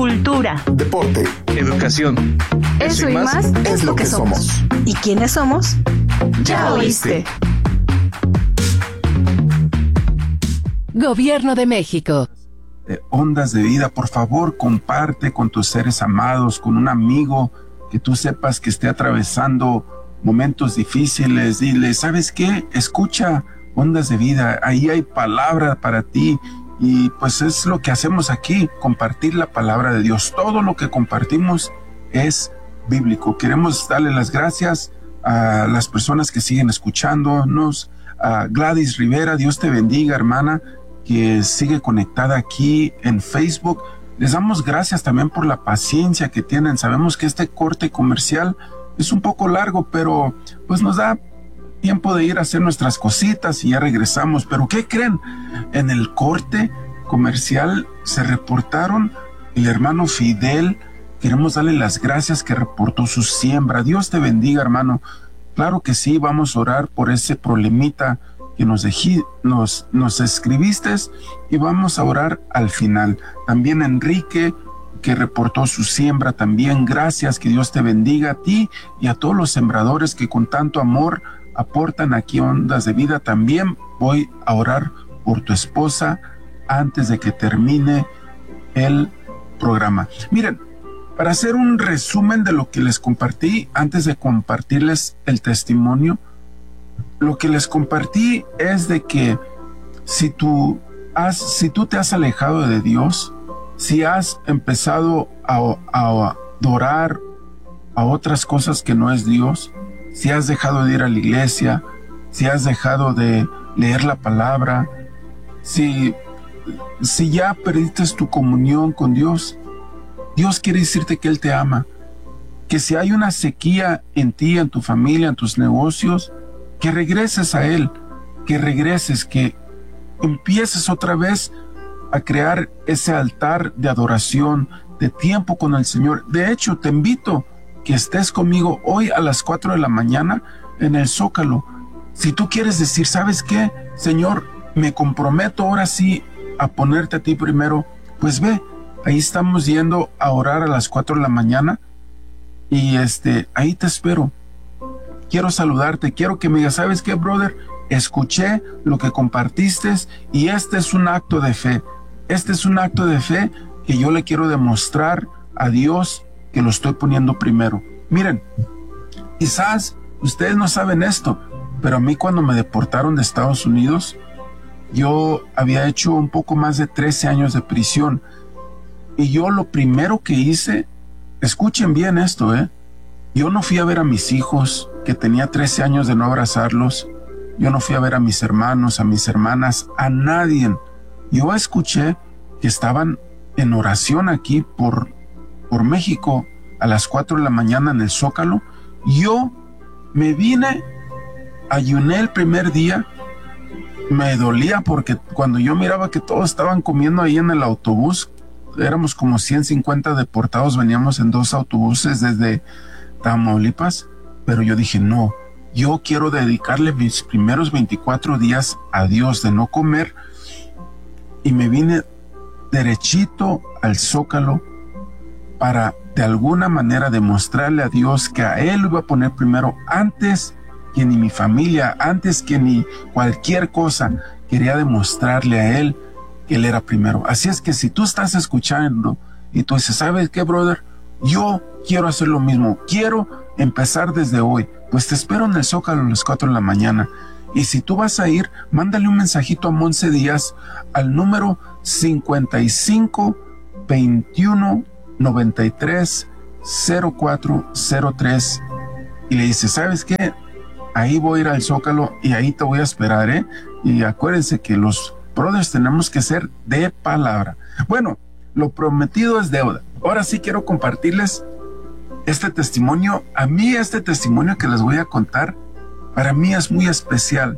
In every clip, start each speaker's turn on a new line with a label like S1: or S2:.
S1: cultura,
S2: deporte,
S3: educación.
S1: Eso y más es lo que somos. ¿Y quiénes somos? Ya oíste.
S4: Gobierno de México.
S5: Ondas de Vida, por favor, comparte con tus seres amados, con un amigo que tú sepas que esté atravesando momentos difíciles. Dile, ¿sabes qué? Escucha Ondas de Vida, ahí hay palabra para ti. Y pues es lo que hacemos aquí, compartir la palabra de Dios. Todo lo que compartimos es bíblico. Queremos darle las gracias a las personas que siguen escuchándonos. A Gladys Rivera, Dios te bendiga, hermana, que sigue conectada aquí en Facebook. Les damos gracias también por la paciencia que tienen. Sabemos que este corte comercial es un poco largo, pero pues nos da tiempo de ir a hacer nuestras cositas y ya regresamos. Pero ¿qué creen? En el corte comercial se reportaron el hermano Fidel. Queremos darle las gracias que reportó su siembra. Dios te bendiga, hermano. Claro que sí, vamos a orar por ese problemita que nos escribiste y vamos a orar al final. También Enrique, que reportó su siembra también. Gracias, que Dios te bendiga a ti y a todos los sembradores que con tanto amor aportan aquí Ondas de Vida. También voy a orar por tu esposa antes de que termine el programa. Miren, para hacer un resumen de lo que les compartí, antes de compartirles el testimonio, lo que les compartí es de que si tú te has alejado de Dios, si has empezado a adorar a otras cosas que no es Dios, si has dejado de ir a la iglesia, si has dejado de leer la palabra, si ya perdiste tu comunión con Dios, Dios quiere decirte que Él te ama, que si hay una sequía en ti, en tu familia, en tus negocios, que regreses a Él, que regreses, que empieces otra vez a crear ese altar de adoración, de tiempo con el Señor. De hecho, te invito que estés conmigo hoy a las 4 de la mañana en el Zócalo. Si tú quieres decir, ¿sabes qué? Señor, me comprometo ahora sí a ponerte a ti primero, pues ve, ahí estamos yendo a orar a las 4 de la mañana y ahí te espero. Quiero saludarte, quiero que me digas, ¿sabes qué, brother? Escuché lo que compartiste y este es un acto de fe. Este es un acto de fe que yo le quiero demostrar a Dios que lo estoy poniendo primero. Miren, quizás ustedes no saben esto, pero a mí cuando me deportaron de Estados Unidos, yo había hecho un poco más de 13 años de prisión. Y yo lo primero que hice, escuchen bien esto, yo no fui a ver a mis hijos, que tenía 13 años de no abrazarlos. Yo no fui a ver a mis hermanos, a mis hermanas, a nadie. Yo escuché que estaban en oración aquí por México a las 4 de la mañana en el Zócalo. Yo me vine, ayuné el primer día, me dolía porque cuando yo miraba que todos estaban comiendo ahí en el autobús, éramos como 150 deportados, veníamos en 2 autobuses desde Tamaulipas, pero yo dije, no, yo quiero dedicarle mis primeros 24 días a Dios de no comer, y me vine derechito al Zócalo para de alguna manera demostrarle a Dios que a Él lo iba a poner primero antes que ni mi familia, antes que ni cualquier cosa. Quería demostrarle a Él que Él era primero. Así es que si tú estás escuchando y tú dices, ¿sabes qué, brother? Yo quiero hacer lo mismo, quiero empezar desde hoy, pues te espero en el Zócalo a las 4 de la mañana. Y si tú vas a ir, mándale un mensajito a Monse Díaz al número 55 21 93 0403 y le dices, ¿sabes qué? Ahí voy a ir al Zócalo y ahí te voy a esperar, Y acuérdense que los brothers tenemos que ser de palabra. Bueno, lo prometido es deuda. Ahora sí quiero compartirles este testimonio. A mí este testimonio que les voy a contar, para mí es muy especial.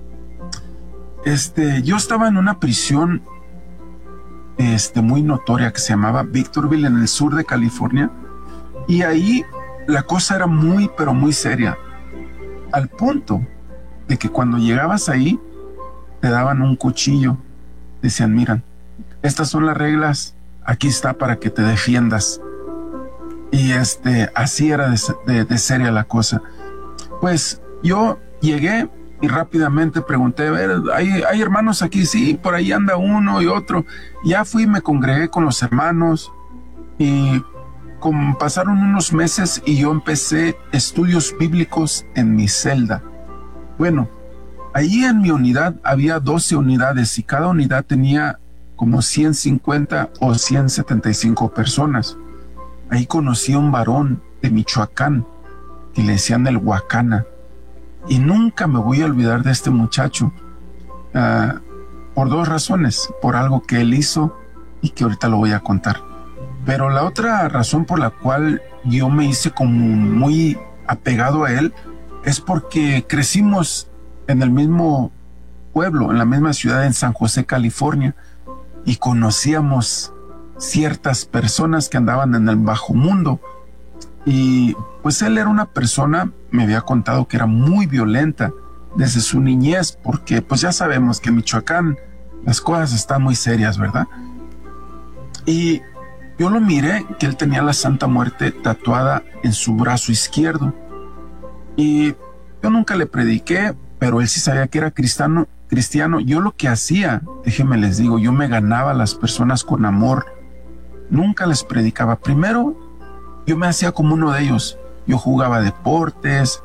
S5: Yo estaba en una prisión muy notoria que se llamaba Victorville en el sur de California, y ahí la cosa era muy pero muy seria, al punto de que cuando llegabas ahí te daban un cuchillo, decían, miran, estas son las reglas, aquí está para que te defiendas. Y así era de seria la cosa. Pues yo llegué y rápidamente pregunté, a ver, ¿hay hermanos aquí? Sí, por ahí anda uno y otro. Ya fui y me congregué con los hermanos y pasaron unos meses y yo empecé estudios bíblicos en mi celda. Bueno, ahí en mi unidad había 12 unidades y cada unidad tenía como 150 o 175 personas. Ahí conocí a un varón de Michoacán que le decían el Huacana. Y nunca me voy a olvidar de este muchacho, por dos razones, por algo que él hizo y que ahorita lo voy a contar. Pero la otra razón por la cual yo me hice como muy apegado a él es porque crecimos en el mismo pueblo, en la misma ciudad, en San José, California, y conocíamos ciertas personas que andaban en el bajo mundo. Y pues él era una persona, me había contado que era muy violenta desde su niñez, porque pues ya sabemos que en Michoacán las cosas están muy serias, ¿verdad? Y yo lo miré que él tenía la Santa Muerte tatuada en su brazo izquierdo. Y yo nunca le prediqué, pero él sí sabía que era cristiano. Yo lo que hacía, déjenme les digo, yo me ganaba a las personas con amor. Nunca les predicaba. Primero, yo me hacía como uno de ellos. Yo jugaba deportes,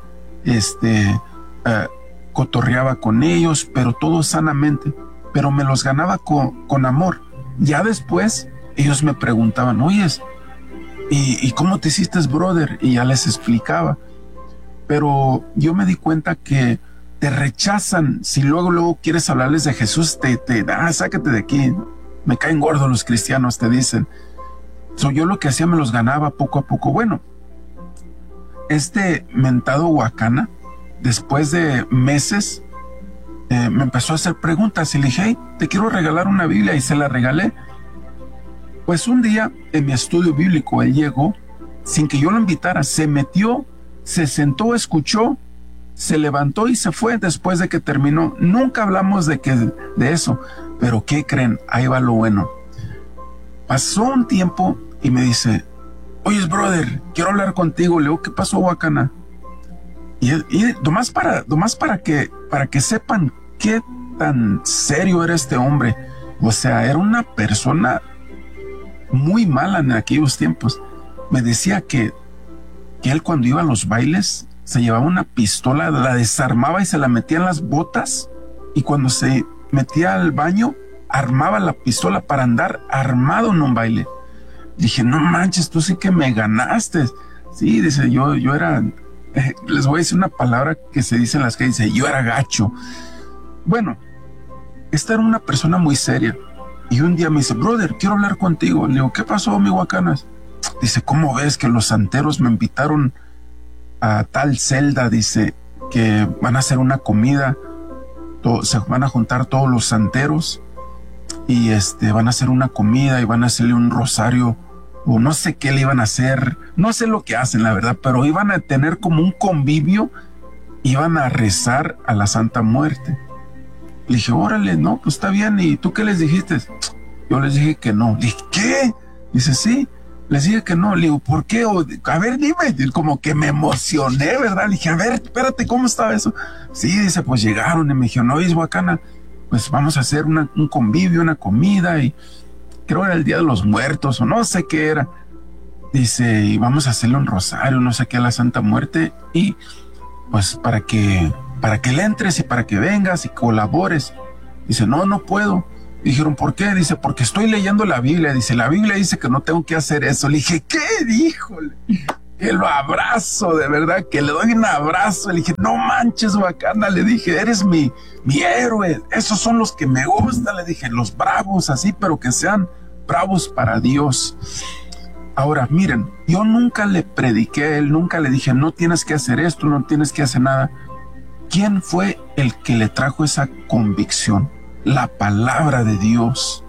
S5: cotorreaba con ellos, pero todo sanamente. Pero me los ganaba con amor. Ya después, ellos me preguntaban, oyes, ¿y cómo te hiciste, brother? Y ya les explicaba. Pero yo me di cuenta que te rechazan. Si luego quieres hablarles de Jesús, sácate de aquí. Me caen gordos los cristianos, te dicen. Yo lo que hacía, me los ganaba poco a poco. Bueno, este mentado Huacana, después de meses, me empezó a hacer preguntas y le dije, hey, te quiero regalar una Biblia, y se la regalé. Pues un día en mi estudio bíblico él llegó sin que yo lo invitara, se metió, se sentó, escuchó, se levantó y se fue después de que terminó. Nunca hablamos de eso, pero ¿qué creen? Ahí va lo bueno. Pasó un tiempo y me dice, oye, brother, quiero hablar contigo. Le digo, ¿qué pasó, Huacana? Y nomás para que sepan qué tan serio era este hombre. O sea, era una persona muy mala en aquellos tiempos. Me decía que él, cuando iba a los bailes, se llevaba una pistola, la desarmaba y se la metía en las botas, y cuando se metía al baño, armaba la pistola para andar armado en un baile. Dije, no manches, tú sí que me ganaste. Sí, dice, yo era, les voy a decir una palabra que se dice en las calles, dice, yo era gacho. Bueno, esta era una persona muy seria. Y un día me dice, brother, quiero hablar contigo. Le digo, ¿qué pasó, mi Huacanas? Dice, ¿cómo ves que los santeros me invitaron a tal celda? Dice que van a hacer una comida, se van a juntar todos los santeros y van a hacer una comida y van a hacerle un rosario, o no sé qué le iban a hacer, no sé lo que hacen, la verdad, pero iban a tener como un convivio, iban a rezar a la Santa Muerte. Le dije, órale, no, pues está bien. ¿Y tú qué les dijiste? Yo les dije que no. Le dije, ¿qué? Dice, sí, les dije que no. Le digo, ¿por qué? A ver, dime. Como que me emocioné, ¿verdad? Le dije, a ver, espérate, ¿cómo estaba eso? Sí, dice, pues llegaron y me dijeron, no, es Huacana, pues vamos a hacer un convivio, una comida, y creo era el Día de los Muertos o no sé qué era. Dice, y vamos a hacerle un rosario, no sé qué, a la Santa Muerte, y pues para que le entres y para que vengas y colabores. Dice, no puedo. Dijeron, ¿por qué? Dice, porque estoy leyendo la Biblia. Dice, la Biblia dice que no tengo que hacer eso. Le dije, ¿qué? Híjole, que lo abrazo, de verdad, que le doy un abrazo. Le dije, no manches, Huacana, le dije, eres mi héroe. Esos son los que me gustan. Le dije, los bravos, así, pero que sean bravos para Dios. Ahora, miren, yo nunca le prediqué a él, nunca le dije, no tienes que hacer esto, no tienes que hacer nada. ¿Quién fue el que le trajo esa convicción? La palabra de Dios.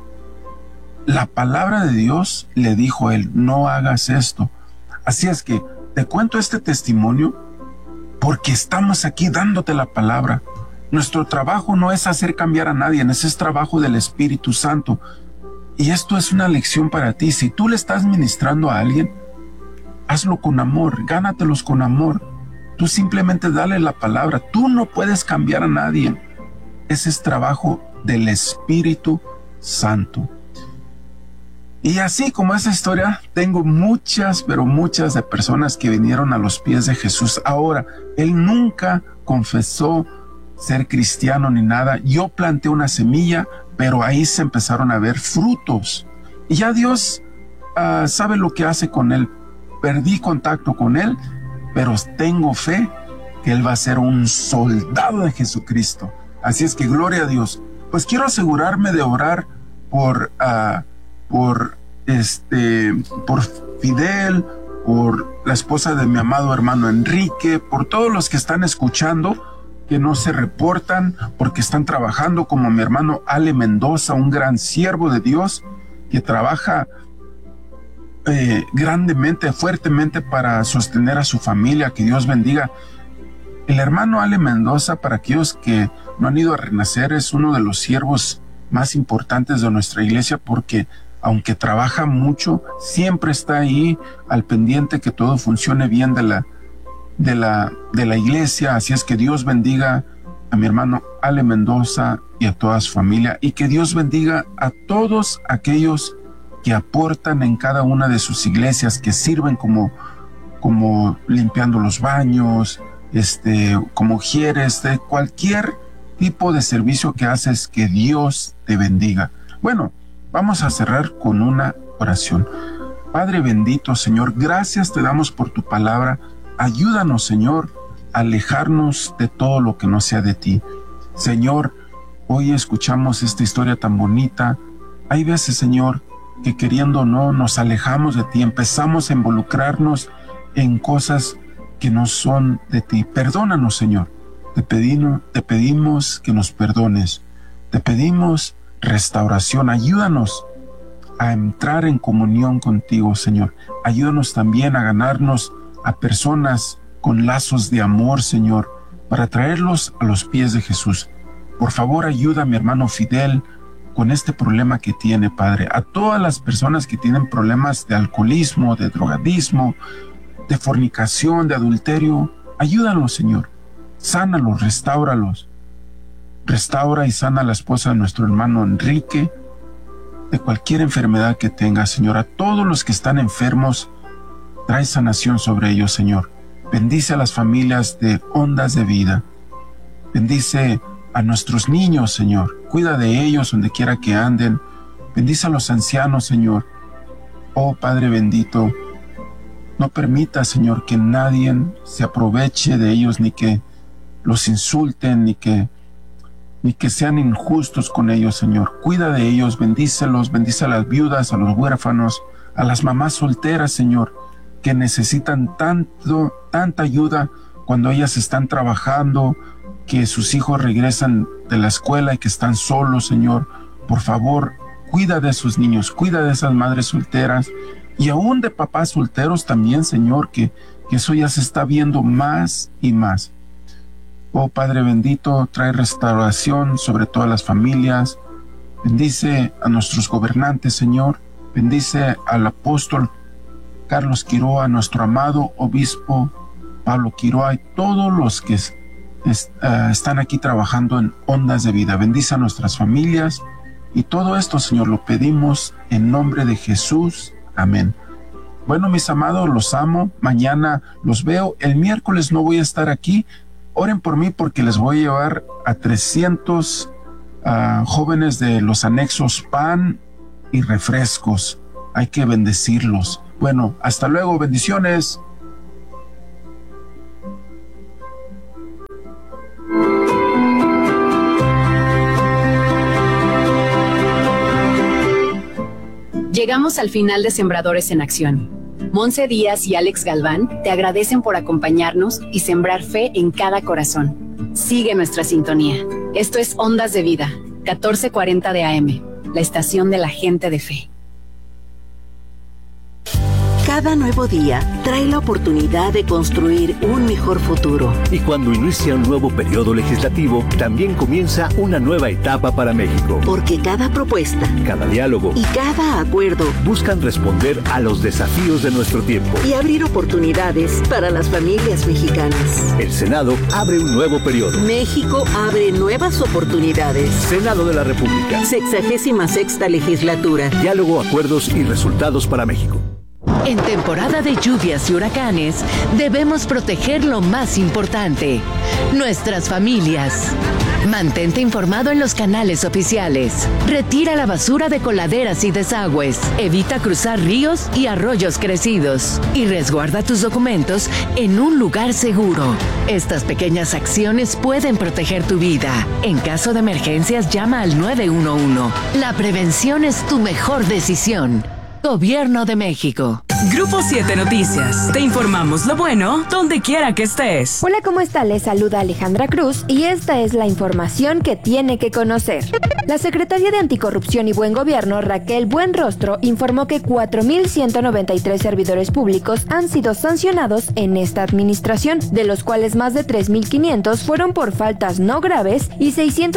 S5: La palabra de Dios le dijo a él, no hagas esto. Así es que te cuento este testimonio porque estamos aquí dándote la palabra. Nuestro trabajo no es hacer cambiar a nadie, ese es trabajo del Espíritu Santo. Y esto es una lección para ti. Si tú le estás ministrando a alguien, hazlo con amor, gánatelos con amor. Tú simplemente dale la palabra. Tú no puedes cambiar a nadie. Ese es trabajo del Espíritu Santo. Y así como esa historia, tengo muchas, pero muchas de personas que vinieron a los pies de Jesús. Ahora, él nunca confesó ser cristiano ni nada. Yo planté una semilla, pero ahí se empezaron a ver frutos. Y ya Dios sabe lo que hace con él. Perdí contacto con él, pero tengo fe que él va a ser un soldado de Jesucristo. Así es que gloria a Dios. Pues quiero asegurarme de orar por Fidel, por la esposa de mi amado hermano Enrique, por todos los que están escuchando, que no se reportan porque están trabajando, como mi hermano Ale Mendoza, un gran siervo de Dios que trabaja grandemente, fuertemente para sostener a su familia. Que Dios bendiga. El hermano Ale Mendoza, para aquellos que no han ido a Renacer, es uno de los siervos más importantes de nuestra iglesia, porque aunque trabaja mucho, siempre está ahí al pendiente que todo funcione bien de la iglesia. Así es que Dios bendiga a mi hermano Ale Mendoza y a toda su familia, y que Dios bendiga a todos aquellos que aportan en cada una de sus iglesias, que sirven como limpiando los baños, como ujieres, de cualquier tipo de servicio que haces. Que Dios te bendiga. Bueno, vamos a cerrar con una oración. Padre bendito, Señor, gracias te damos por tu palabra. Ayúdanos, Señor, a alejarnos de todo lo que no sea de ti. Señor, hoy escuchamos esta historia tan bonita. Hay veces, Señor, que queriendo o no, nos alejamos de ti, empezamos a involucrarnos en cosas que no son de ti. Perdónanos, Señor. Te pedimos que nos perdones. Te pedimos restauración. Ayúdanos a entrar en comunión contigo, Señor. Ayúdanos también a ganarnos a personas con lazos de amor, Señor, para traerlos a los pies de Jesús. Por favor, ayuda a mi hermano Fidel con este problema que tiene, Padre. A todas las personas que tienen problemas de alcoholismo, de drogadismo, de fornicación, de adulterio, ayúdalos, Señor. Sánalos, restáuralos. Restaura y sana a la esposa de nuestro hermano Enrique, de cualquier enfermedad que tenga, Señor. A todos los que están enfermos, trae sanación sobre ellos, Señor. Bendice a las familias de Ondas de Vida. Bendice a nuestros niños, Señor. Cuida de ellos donde quiera que anden. Bendice a los ancianos, Señor. Oh Padre bendito, no permita, Señor, que nadie se aproveche de ellos, ni que los insulten, ni que sean injustos con ellos, Señor. Cuida de ellos, bendícelos, bendice a las viudas, a los huérfanos, a las mamás solteras, Señor, que necesitan tanta ayuda cuando ellas están trabajando, que sus hijos regresan de la escuela y que están solos, Señor. Por favor, cuida de esos niños, cuida de esas madres solteras y aún de papás solteros también, Señor, que eso ya se está viendo más y más. Oh Padre bendito, trae restauración sobre todas las familias. Bendice a nuestros gobernantes, Señor. Bendice al apóstol Carlos Quiroa, nuestro amado obispo Pablo Quiroa, y todos los que están aquí trabajando en Ondas de Vida. Bendice a nuestras familias y todo esto, Señor, lo pedimos en nombre de Jesús. Amén. Bueno, mis amados, los amo. Mañana los veo. El miércoles no voy a estar aquí. Oren por mí porque les voy a llevar a 300 jóvenes de los anexos pan y refrescos. Hay que bendecirlos. Bueno, hasta luego. Bendiciones.
S2: Llegamos al final de Sembradores en Acción. Monse Díaz y Alex Galván te agradecen por acompañarnos y sembrar fe en cada corazón. Sigue nuestra sintonía. Esto es Ondas de Vida, 1440 de AM, la estación de la gente de fe.
S3: Cada nuevo día trae la oportunidad de construir un mejor futuro.
S4: Y cuando inicia un nuevo periodo legislativo, también comienza una nueva etapa para México.
S3: Porque cada propuesta,
S4: cada diálogo
S3: y cada acuerdo
S4: buscan responder a los desafíos de nuestro tiempo
S3: y abrir oportunidades para las familias mexicanas.
S4: El Senado abre un nuevo periodo.
S3: México abre nuevas oportunidades.
S4: Senado de la República.
S3: 66ª legislatura.
S4: Diálogo, acuerdos y resultados para México.
S6: En temporada de lluvias y huracanes, debemos proteger lo más importante, nuestras familias. Mantente informado en los canales oficiales. Retira la basura de coladeras y desagües. Evita cruzar ríos y arroyos crecidos. Y resguarda tus documentos en un lugar seguro. Estas pequeñas acciones pueden proteger tu vida. En caso de emergencias, llama al 911. La prevención es tu mejor decisión. Gobierno de México.
S7: Grupo 7 Noticias. Te informamos lo bueno donde quiera que estés.
S8: Hola, ¿cómo está? Les saluda Alejandra Cruz y esta es la información que tiene que conocer. La Secretaría de Anticorrupción y Buen Gobierno, Raquel Buenrostro, informó que 4,193 servidores públicos han sido sancionados en esta administración, de los cuales más de 3,500 fueron por faltas no graves y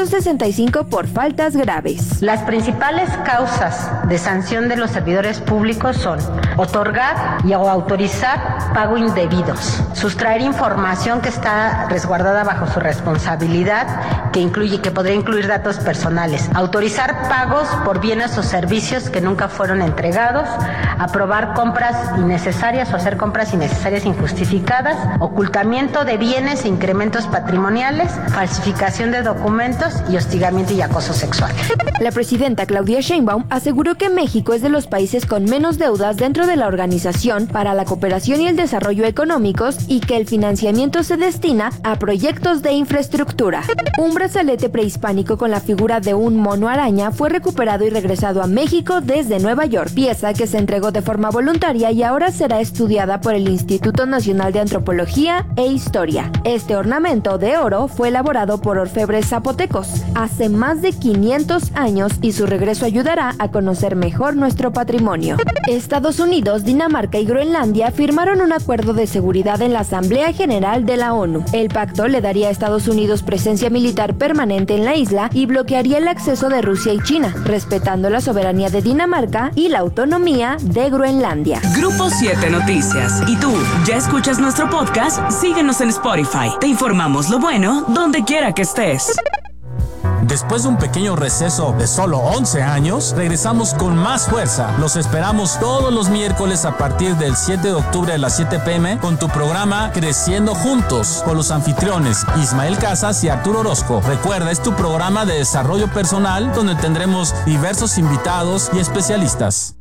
S8: 665 por faltas graves.
S9: Las principales causas de sanción de los servidores públicos son otorgar y o autorizar pago indebidos, sustraer información que está resguardada bajo su responsabilidad, que podría incluir datos personales, autorizar pagos por bienes o servicios que nunca fueron entregados, aprobar compras innecesarias o hacer compras innecesarias injustificadas, ocultamiento de bienes e incrementos patrimoniales, falsificación de documentos y hostigamiento y acoso sexual.
S8: La presidenta Claudia Sheinbaum aseguró que México es de los países con menos deudas dentro de la Organización para la Cooperación y el Desarrollo Económicos y que el financiamiento se destina a proyectos de infraestructura. Un brazalete prehispánico con la figura de un mono araña fue recuperado y regresado a México desde Nueva York, pieza que se entregó de forma voluntaria y ahora será estudiada por el Instituto Nacional de Antropología e Historia. Este ornamento de oro fue elaborado por orfebres zapotecos hace más de 500 años y su regreso ayudará a conocer mejor nuestro patrimonio. Estados Unidos, Dinamarca y Groenlandia firmaron un acuerdo de seguridad en la Asamblea General de la ONU. El pacto le daría a Estados Unidos presencia militar permanente en la isla y bloquearía el acceso de Rusia y China, respetando la soberanía de Dinamarca y la autonomía de Groenlandia.
S7: Grupo 7 Noticias. ¿Y tú, ya escuchas nuestro podcast? Síguenos en Spotify. Te informamos lo bueno donde quiera que estés.
S10: Después de un pequeño receso de solo 11 años, regresamos con más fuerza. Los esperamos todos los miércoles a partir del 7 de octubre a las 7 p.m. con tu programa Creciendo Juntos, con los anfitriones Ismael Casas y Arturo Orozco. Recuerda, es tu programa de desarrollo personal donde tendremos diversos invitados y especialistas.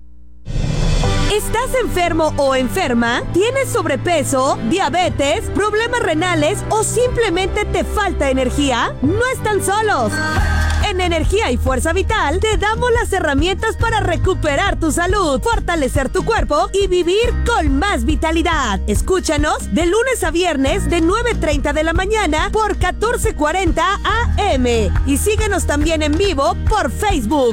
S11: ¿Estás enfermo o enferma? ¿Tienes sobrepeso, diabetes, problemas renales o simplemente te falta energía? No están solos. En Energía y Fuerza Vital te damos las herramientas para recuperar tu salud, fortalecer tu cuerpo y vivir con más vitalidad. Escúchanos de lunes a viernes de 9:30 de la mañana por 1440 AM y síguenos también en vivo por Facebook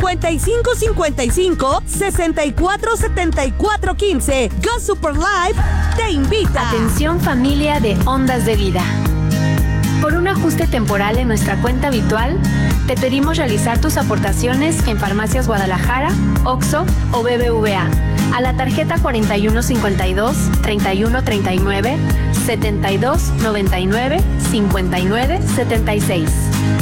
S11: 5555 64 74 15. Go Super Live te invita.
S2: Atención familia de Ondas de Vida. Por un ajuste temporal en nuestra cuenta habitual, te pedimos realizar tus aportaciones en Farmacias Guadalajara, OXXO o BBVA a la tarjeta 4152 3139 7299 5976.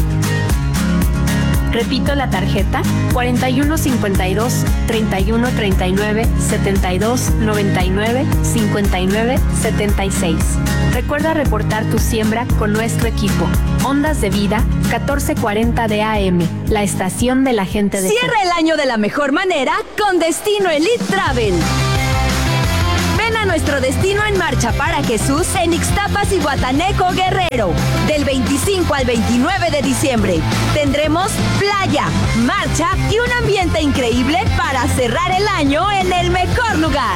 S2: Repito la tarjeta 4152 3139 7299 5976. Recuerda reportar tu siembra con nuestro equipo. Ondas de Vida 1440 de AM, la estación de la gente de...
S1: Cierra el año de la mejor manera con Destino Elite Travel. Ven a nuestro destino en marcha para Jesús en Ixtapas y Guataneco, Guerrero. Del 25 al 29 de diciembre tendremos playa, marcha y un ambiente increíble para cerrar el año en el mejor lugar.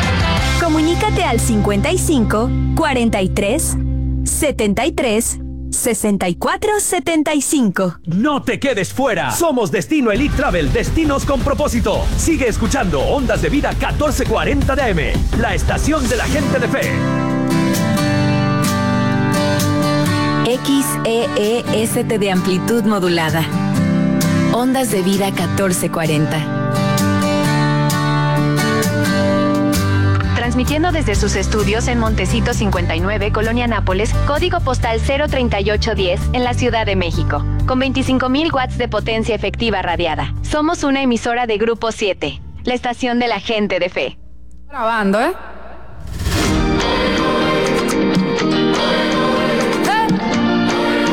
S1: Comunícate al 55 43 73 6475.
S12: No te quedes fuera. Somos Destino Elite Travel, destinos con propósito. Sigue escuchando Ondas de Vida 1440 de AM, la estación de la gente de fe.
S2: XEEST de amplitud modulada. Ondas de Vida 1440. Transmitiendo desde sus estudios en Montecito 59, Colonia Nápoles, código postal 03810 en la Ciudad de México, con 25,000 watts de potencia efectiva radiada. Somos una emisora de Grupo 7, la estación de la gente de fe.
S13: Grabando, ¿eh?